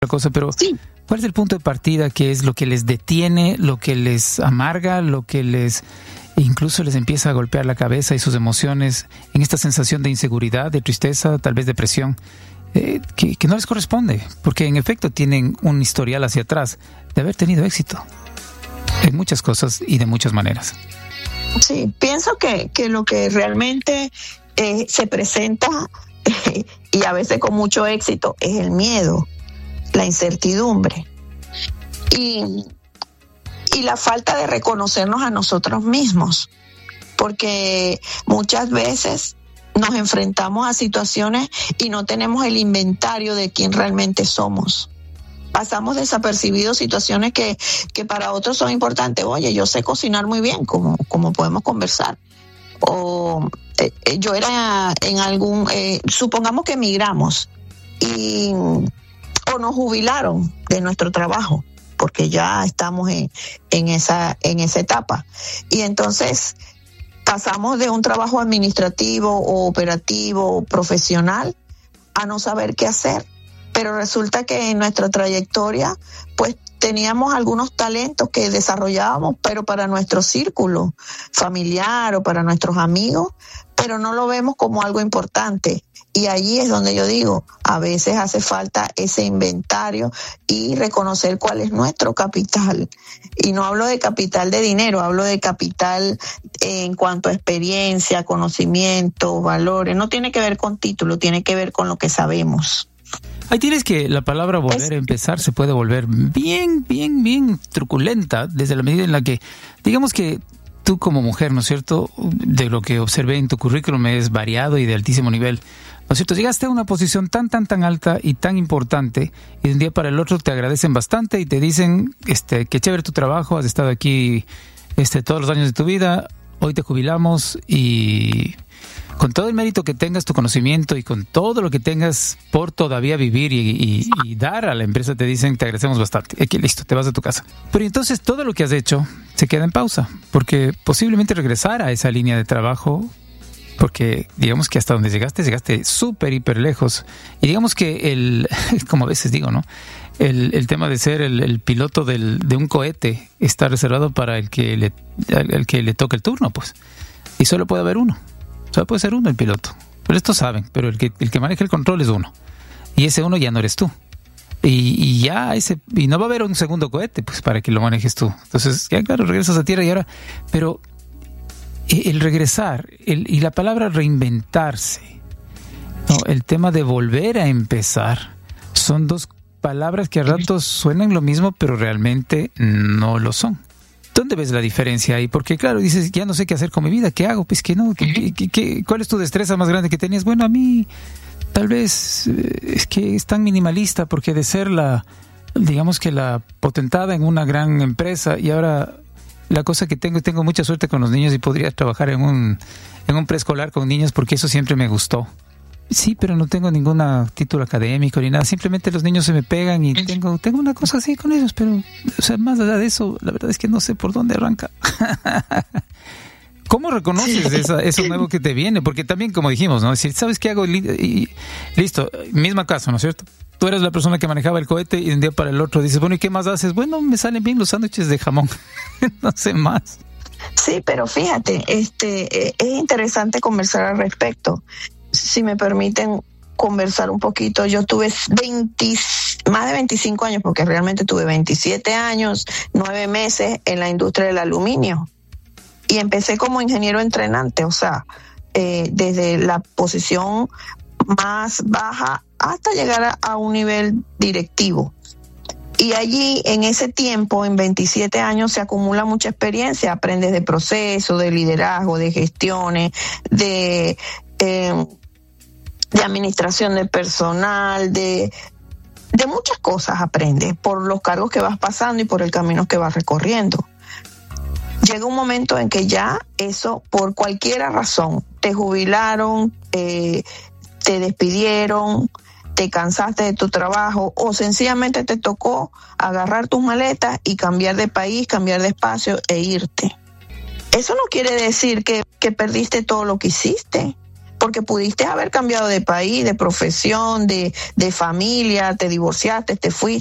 cosa, pero Sí. ¿cuál es el punto de partida? ¿Qué es lo que les detiene, lo que les amarga, lo que les incluso les empieza a golpear la cabeza y sus emociones en esta sensación de inseguridad, de tristeza, tal vez depresión, que no les corresponde? Porque en efecto tienen un historial hacia atrás de haber tenido éxito en muchas cosas y de muchas maneras. Sí, pienso que lo que realmente se presenta y a veces con mucho éxito es el miedo, la incertidumbre y la falta de reconocernos a nosotros mismos, porque muchas veces nos enfrentamos a situaciones y no tenemos el inventario de quién realmente somos. Pasamos desapercibidos situaciones que para otros son importantes. Oye, yo sé cocinar muy bien, como podemos conversar. O yo era en algún, supongamos que emigramos o nos jubilaron de nuestro trabajo, porque ya estamos en esa etapa. Y entonces pasamos de un trabajo administrativo o operativo o profesional a no saber qué hacer. Pero resulta que en nuestra trayectoria, pues teníamos algunos talentos que desarrollábamos, pero para nuestro círculo familiar o para nuestros amigos, pero no lo vemos como algo importante. Y allí es donde yo digo, a veces hace falta ese inventario y reconocer cuál es nuestro capital. Y no hablo de capital de dinero, hablo de capital en cuanto a experiencia, conocimiento, valores. No tiene que ver con título, tiene que ver con lo que sabemos. Ahí tienes que la palabra volver a empezar se puede volver bien truculenta desde la medida en la que, digamos que tú como mujer, ¿no es cierto?, de lo que observé en tu currículum es variado y de altísimo nivel, ¿no es cierto?, llegaste a una posición tan alta y tan importante y de un día para el otro te agradecen bastante y te dicen que chévere tu trabajo, has estado aquí todos los años de tu vida, hoy te jubilamos y con todo el mérito que tengas, tu conocimiento y con todo lo que tengas por todavía vivir y dar a la empresa, te dicen, te agradecemos bastante. Aquí listo, te vas a tu casa. Pero entonces todo lo que has hecho se queda en pausa, porque posiblemente regresar a esa línea de trabajo, porque digamos que hasta donde llegaste súper, hiper lejos. Y digamos que como a veces digo, ¿no?, el tema de ser el piloto de un cohete está reservado para el que le toque el turno, pues. Y solo puede haber uno. Solo puede ser uno el piloto. Pero estos saben, pero el que maneja el control es uno. Y ese uno ya no eres tú. Y no va a haber un segundo cohete, pues, para que lo manejes tú. Entonces, ya claro, regresas a tierra y ahora... Pero el regresar, y la palabra reinventarse, ¿no?, el tema de volver a empezar, son dos palabras que a ratos suenan lo mismo, pero realmente no lo son. ¿Dónde ves la diferencia ahí? Porque claro, dices, ya no sé qué hacer con mi vida, ¿qué hago? Pues que no, ¿cuál es tu destreza más grande que tenías? Bueno, a mí tal vez es que es tan minimalista, porque de ser digamos que la potentada en una gran empresa, y ahora la cosa que tengo mucha suerte con los niños y podría trabajar en un preescolar con niños porque eso siempre me gustó. Sí, pero no tengo ningún título académico ni nada. Simplemente los niños se me pegan y tengo una cosa así con ellos, pero, o sea, más allá de eso, la verdad es que no sé por dónde arranca. ¿Cómo reconoces eso nuevo que te viene? Porque también, como dijimos, ¿no? Es decir, ¿sabes qué hago? Y listo, misma caso, ¿no es cierto? Tú eres la persona que manejaba el cohete y de un día para el otro dices, bueno, ¿y qué más haces? Bueno, me salen bien los sándwiches de jamón. No sé más. Sí, pero fíjate, es interesante conversar al respecto. Si me permiten conversar un poquito, yo tuve más de 25 años, porque realmente tuve 27 años, 9 meses en la industria del aluminio. Y empecé como ingeniero entrenante, o sea, desde la posición más baja hasta llegar a un nivel directivo. Y allí, en ese tiempo, en 27 años, se acumula mucha experiencia. Aprendes de procesos, de liderazgo, de gestiones, de administración de personal, de muchas cosas aprendes por los cargos que vas pasando y por el camino que vas recorriendo. Llega un momento en que ya eso, por cualquier razón, te jubilaron, te despidieron, te cansaste de tu trabajo o sencillamente te tocó agarrar tus maletas y cambiar de país, cambiar de espacio e irte. Eso no quiere decir que perdiste todo lo que hiciste. porque pudiste haber cambiado de país, de profesión, de familia, te divorciaste, te fuiste.